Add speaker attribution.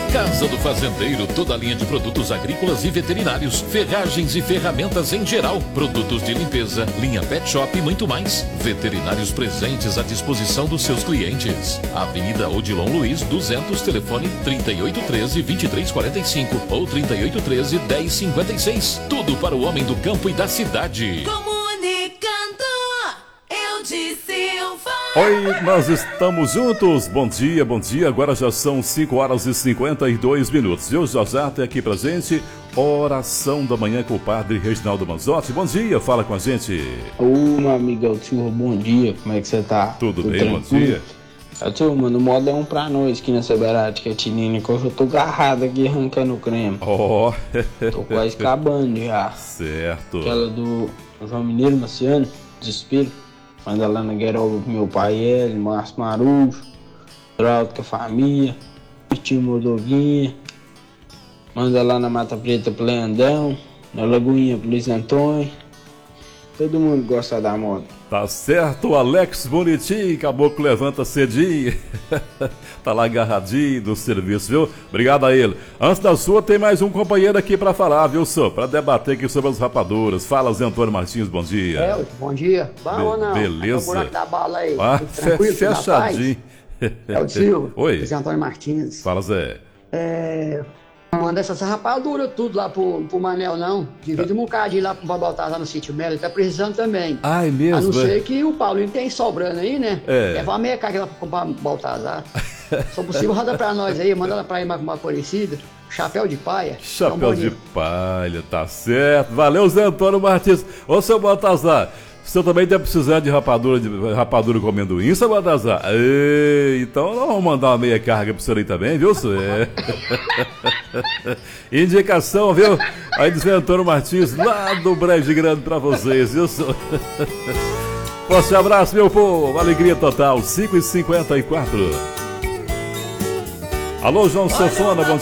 Speaker 1: Casa do Fazendeiro, toda a linha de produtos agrícolas e veterinários, ferragens e ferramentas em geral, produtos de limpeza, linha pet shop e muito mais. Veterinários presentes à disposição dos seus clientes. Avenida Odilon Luiz, 200, telefone 3813-2345 ou 3813-1056. Tudo para o homem do campo e da cidade.
Speaker 2: Comunicando, eu disse eu falo.
Speaker 3: Oi, nós estamos juntos. Bom dia, bom dia. Agora já são 5 horas e 52 minutos. Eu já tem aqui pra gente oração da manhã com o padre Reginaldo Manzotti. Bom dia, fala com a gente.
Speaker 4: Ô, meu amigo Eltio, bom dia. Como é que você tá?
Speaker 3: Tudo bem,
Speaker 4: tranquilo?
Speaker 3: bom dia.
Speaker 4: Eltio, mano, o modo é um pra nós aqui nessa beirada que é Tinina, que hoje eu tô agarrado aqui arrancando o creme.
Speaker 3: Ó,
Speaker 4: Tô quase acabando já.
Speaker 3: certo.
Speaker 4: Aquela do João Mineiro, Marciano, Desespero. Manda lá na Gueroba pro meu pai, ele, Márcio Marujo, Geraldo com a família, Tio Modoguinha. Manda lá na Mata Preta pro Leandrão, na Lagoinha pro Luiz Antônio. Todo mundo gosta da moda.
Speaker 3: Tá certo, Alex Bonitinho, caboclo levanta cedinho. Tá lá agarradinho do serviço, viu? Obrigado a ele. Antes da sua, tem mais um companheiro aqui pra falar, viu, senhor? Pra debater aqui sobre as rapaduras. Fala, Zé Antônio Martins, bom dia.
Speaker 5: Bom dia. Bom ou não?
Speaker 3: Beleza.
Speaker 5: O buraco da bala aí.
Speaker 3: Ah,
Speaker 5: Tudo tranquilo, tudo na
Speaker 3: fechadinho.
Speaker 5: paz? o Silvio.
Speaker 3: Oi.
Speaker 5: Zé Antônio Martins.
Speaker 3: Fala, Zé.
Speaker 5: Manda essas rapaduras tudo lá pro Manel, não. Divide um bocadinho lá pro Baltazar no sítio Melo. Ele tá precisando também.
Speaker 3: Ai, mesmo,
Speaker 5: A não
Speaker 3: é?
Speaker 5: ser que o Paulinho tem sobrando aí, né?
Speaker 3: É.
Speaker 5: Leva uma meia carga lá pra comprar Baltazar. Se possível, roda pra nós aí. Manda lá pra ir uma parecida. Chapéu de paia.
Speaker 3: Chapéu de palha, tá certo. Valeu, Zé Antônio Martins. Ô, seu Baltazar, o senhor também deve precisar de rapadura com amendoim, seu Baltazar? Ei, então nós vamos mandar uma meia carga pro senhor aí também, viu, senhor? É. Indicação, viu? Aí do Zé Antônio Martins, lá do Brejo Grande pra vocês, viu, senhor? Forte abraço, meu povo. Alegria total, 5h54. Alô, João Sanfona, bom dia.